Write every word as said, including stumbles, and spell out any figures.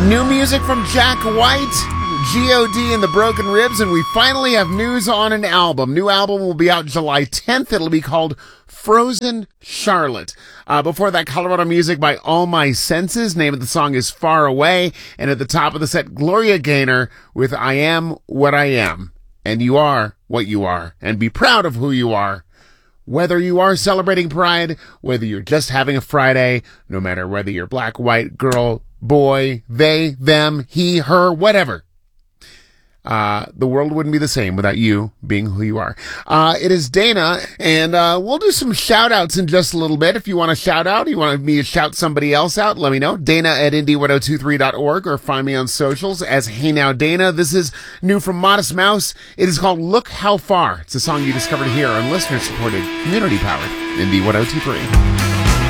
New music from Jack White, G O D and the Broken Ribs, and we finally have news on an album. New album will be out July tenth. It'll be called Frozen Charlotte. Uh, before that, Colorado music by All My Senses. Name of the song is Far Away. And at the top of the set, Gloria Gaynor with I Am What I Am. And you are what you are. And be proud of who you are. Whether you are celebrating Pride, whether you're just having a Friday, no matter whether you're black, white, girl, boy, they, them, he, her, whatever. Uh, the world wouldn't be the same without you being who you are. Uh, it is Dana, and, uh, we'll do some shout outs in just a little bit. If you want to shout out, you want me to shout somebody else out, let me know. Dana at indie ten twenty-three dot org, or find me on socials as Hey Now Dana. This is new from Modest Mouse. It is called Look How Far. It's a song you discovered here on listener supported, community powered, indie ten twenty-three.